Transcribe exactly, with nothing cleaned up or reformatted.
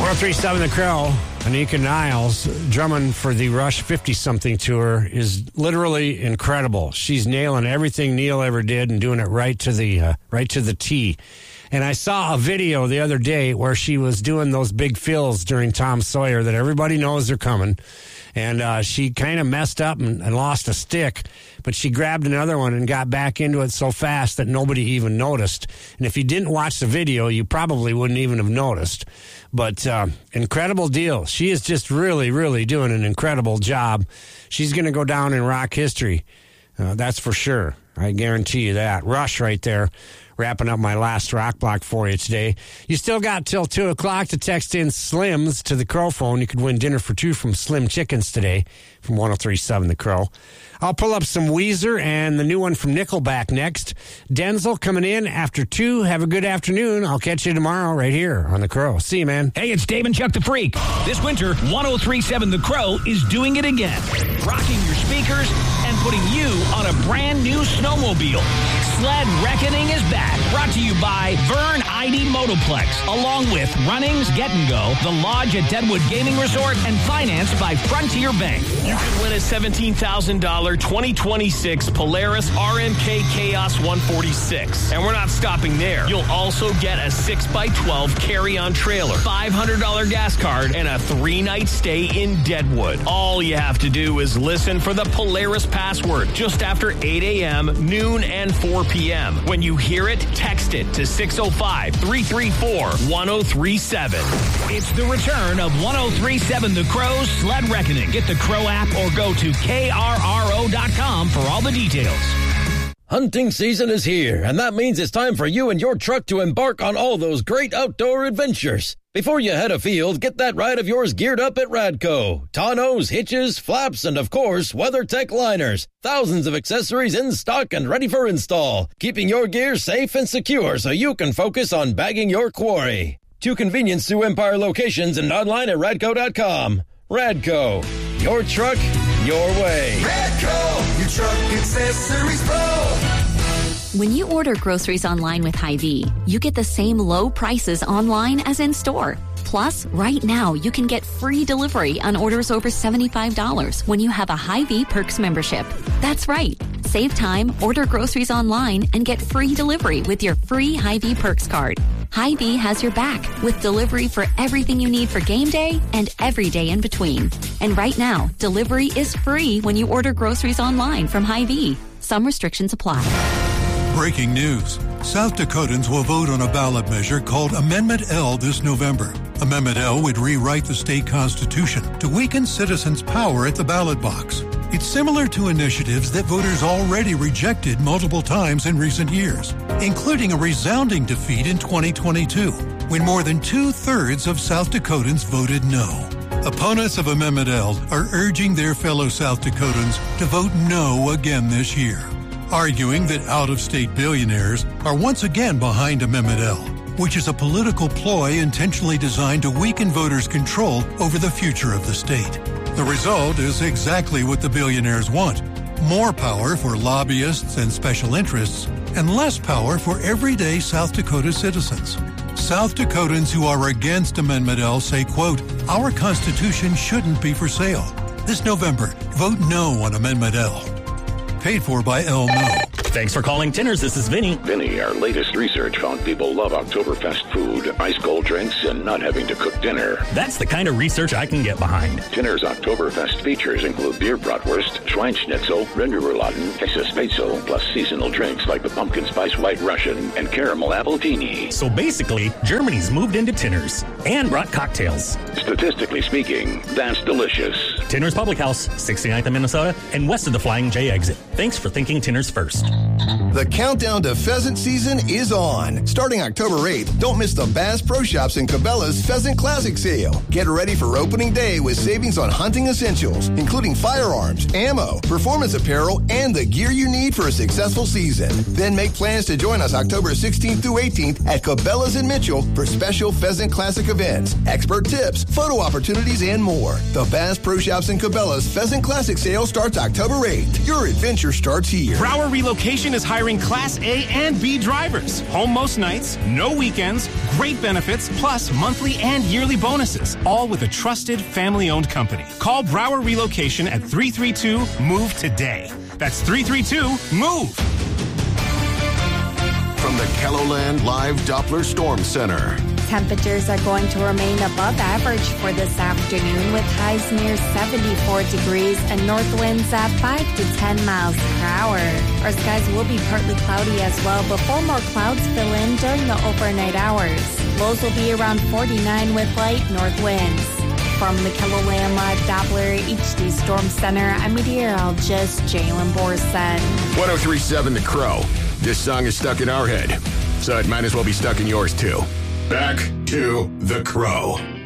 one oh three point seven The Crow, Anika Niles, drumming for the Rush fifty-something tour, is literally incredible. She's nailing everything Neil ever did and doing it right to the uh, right to the T. And I saw a video the other day where she was doing those big fills during Tom Sawyer that everybody knows they're coming. And uh, she kind of messed up and, and lost a stick, but she grabbed another one and got back into it so fast that nobody even noticed. And if you didn't watch the video, you probably wouldn't even have noticed. But uh, incredible deal. She is just really, really doing an incredible job. She's going to go down in rock history. Uh, that's for sure. I guarantee you that. Rush right there. Wrapping up my last rock block for you today. You still got till two o'clock to text in Slims to the Crow phone. You could win dinner for two from Slim Chickens today from one oh three point seven The Crow. I'll pull up some Weezer and the new one from Nickelback next. Denzel coming in after two. Have a good afternoon. I'll catch you tomorrow right here on The Crow. See you, man. Hey, it's Dave and Chuck the Freak. This winter, one oh three point seven The Crow is doing it again. Rocking your speakers and putting you on a brand new snowmobile. Sled Reckoning is back. Brought to you by Vern I D Motoplex, along with Runnings Get and Go, the Lodge at Deadwood Gaming Resort, and financed by Frontier Bank. You could win a seventeen thousand dollars twenty twenty-six Polaris R M K Chaos one forty-six. And we're not stopping there. You'll also get a six by twelve carry-on trailer, five hundred dollars gas card, and a three-night stay in Deadwood. All you have to do is listen for the Polaris password just after eight a.m., noon, and four p.m. When you hear it, text it to six oh five, three three four, one oh three seven. It's the return of one oh three point seven The Crow's Sled Reckoning. Get the Crow app or go to K R R O dot com for all the details. Hunting season is here, and that means it's time for you and your truck to embark on all those great outdoor adventures. Before you head afield, get that ride of yours geared up at Radco. Tonneaus, hitches, flaps, and of course, WeatherTech liners. Thousands of accessories in stock and ready for install, keeping your gear safe and secure so you can focus on bagging your quarry. Two convenient Sioux Empire locations and online at radco dot com. Radco, your truck, your way. Radco, your truck accessories pro. When you order groceries online with Hy-Vee, you get the same low prices online as in store. Plus, right now, you can get free delivery on orders over seventy-five dollars when you have a Hy-Vee Perks membership. That's right. Save time, order groceries online, and get free delivery with your free Hy-Vee Perks card. Hy-Vee has your back with delivery for everything you need for game day and every day in between. And right now, delivery is free when you order groceries online from Hy-Vee. Some restrictions apply. Breaking news. South Dakotans will vote on a ballot measure called Amendment L this November. Amendment L would rewrite the state constitution to weaken citizens' power at the ballot box. It's similar to initiatives that voters already rejected multiple times in recent years, including a resounding defeat in twenty twenty-two, when more than two-thirds of South Dakotans voted no. Opponents of Amendment L are urging their fellow South Dakotans to vote no again this year, arguing that out-of-state billionaires are once again behind Amendment L, which is a political ploy intentionally designed to weaken voters' control over the future of the state. The result is exactly what the billionaires want: more power for lobbyists and special interests, and less power for everyday South Dakota citizens. South Dakotans who are against Amendment L say, quote, "Our Constitution shouldn't be for sale." This November, vote no on Amendment L. Paid for by L No. Thanks for calling Tinners. This is Vinny. Vinny, our latest research found people love Oktoberfest food, ice cold drinks, and not having to cook dinner. That's the kind of research I can get behind. Tinners Oktoberfest features include beer bratwurst, Schweinsschnitzel, Rinderrouladen, Käsespätzle, plus seasonal drinks like the pumpkin spice white Russian and caramel appletini. So basically, Germany's moved into Tinners and brought cocktails. Statistically speaking, that's delicious. Tinners Public House, sixty-ninth in Minnesota, and west of the Flying J exit. Thanks for thinking Tinners first. The countdown to pheasant season is on. Starting October eighth, don't miss the Bass Pro Shops and Cabela's Pheasant Classic Sale. Get ready for opening day with savings on hunting essentials, including firearms, ammo, performance apparel, and the gear you need for a successful season. Then make plans to join us October sixteenth through eighteenth at Cabela's in Mitchell for special Pheasant Classic events, expert tips, photo opportunities, and more. The Bass Pro Shops and Cabela's Pheasant Classic Sale starts October eighth. Your adventure starts here. Brower Relocation is hiring hiring Class A and B drivers. Home most nights, no weekends, great benefits, plus monthly and yearly bonuses, all with a trusted family-owned company. Call Brower Relocation at three three two, MOVE today. That's three three two, MOVE. From the KELOLAND Live Doppler Storm Center. Temperatures are going to remain above average for this afternoon with highs near seventy-four degrees and north winds at five to ten miles per hour. Our skies will be partly cloudy as well before more clouds fill in during the overnight hours. Lows will be around forty-nine with light north winds. From the KELOLAND Live Doppler H D Storm Center, I'm meteorologist Jalen Borson. one oh three point seven The Crow. This song is stuck in our head, so it might as well be stuck in yours too. Back to The Crow.